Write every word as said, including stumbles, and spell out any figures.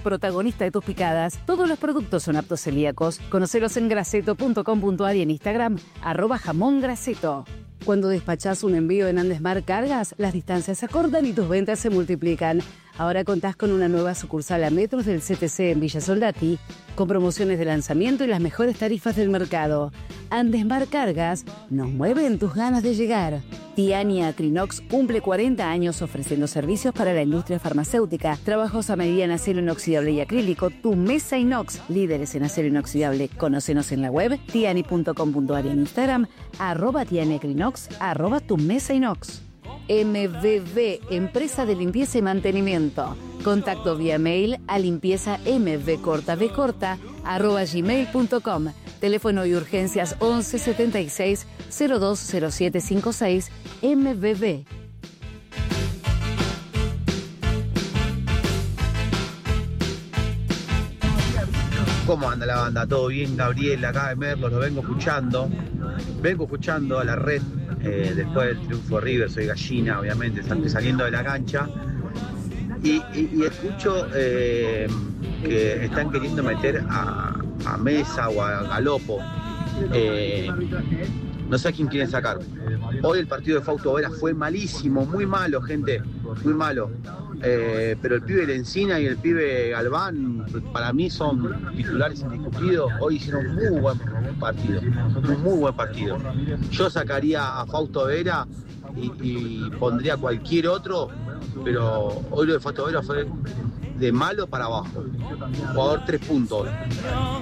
protagonista de tus picadas. Todos los productos son aptos celíacos. Conocelos en graseto punto com punto a r y en Instagram, arroba jamón graseto. Cuando despachás un envío en Andesmar Cargas, las distancias se acortan y tus ventas se multiplican. Ahora contás con una nueva sucursal a metros del C T C en Villa Soldati, con promociones de lanzamiento y las mejores tarifas del mercado. Andesmar Cargas nos mueven tus ganas de llegar. Tiani Acrinox cumple cuarenta años ofreciendo servicios para la industria farmacéutica, trabajos a medida en acero inoxidable y acrílico, tu mesa inox, líderes en acero inoxidable. Conócenos en la web tiani punto com punto a r y en Instagram, arroba Tiani Acrinox, arroba tu mesa inox. M V V, empresa de limpieza y mantenimiento. Contacto vía mail a limpieza mvcortavcorta arroba gmail punto com. Teléfono y urgencias once setenta y seis cero dos cero siete cincuenta y seis. M V V. ¿Cómo anda la banda? ¿Todo bien? Gabriel, acá de Merlos, lo vengo escuchando. Vengo escuchando a la red eh, después del triunfo de River, soy gallina, obviamente, saliendo de la cancha. Y, y, y escucho eh, que están queriendo meter a, a Mesa o a Galopo. Eh, no sé a quién quieren sacar. Hoy el partido de Fausto Vera fue malísimo, muy malo, gente, muy malo. Eh, pero el pibe Lencina y el pibe Galván, para mí son titulares indiscutidos. Hoy hicieron un muy buen partido, un muy buen partido. Yo sacaría a Fausto Vera y, y pondría a cualquier otro, pero hoy lo de Fausto Vera fue de malo para abajo. Jugador tres puntos.